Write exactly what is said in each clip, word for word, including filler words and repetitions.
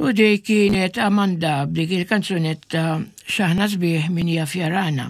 U dik kienet Amanda b'dik il-kanzunetta Xaħna sbieħ min jaf jarana.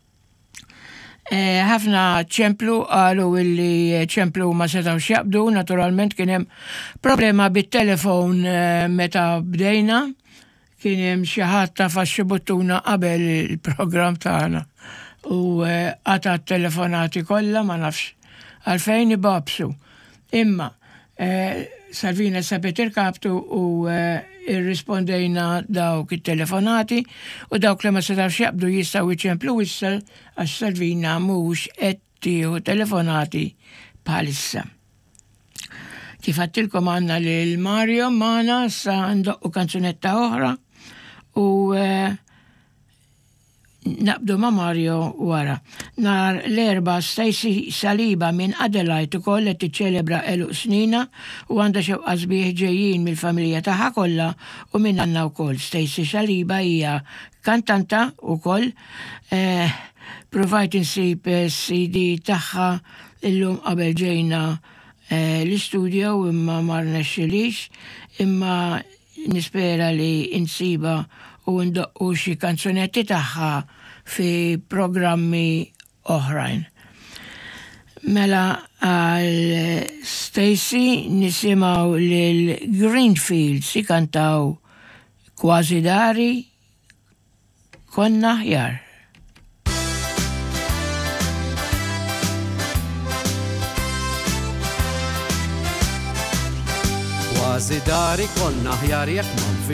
Ħafna ċemplu qalu illi ċemplu ma setgħux jaqbdu, naturalment kien hemm problema bit-telefon meta bdejna, kien hemm xi ħadd tafa' xi buttuna qabel il-programm tagħna u qata' t-telefonati kollha ma nafx għalfejn ibabsu. Imma Salvina sabet il-kaptu u irrispondejna dawk it-telefonati u dawk li ma setgħux jaqbdu jistgħu jċemplu issa għax Salvina mhux qed tieħu telefonati bħalissa. Kif għattilkom għandna lil Mario magħna sa ndoqqu kanzunetta oħra u naqbdu ma' Mario wara. Nar l-erba Stacy Saliba minn Adelaide ukoll qed tiċċelebra eluq snina u għandha xewqa sbieħ ġejjin mill-familja tagħha kollha u minn għandna wkoll. Stacy Saliba hija kantanta wkoll eh, provajt insib C D tagħha illum qabel ġejna eh, l-istudio imma ma rnexxilix, imma nispera li insiba u ndoqqu xi kanzunetti tagħha fi programmi oħrajn. Mela għal Stacy nisimgħu lil Greenfields ikantaw Kważi dari konna aħjar. Kważi dari konna aħjar jekk ma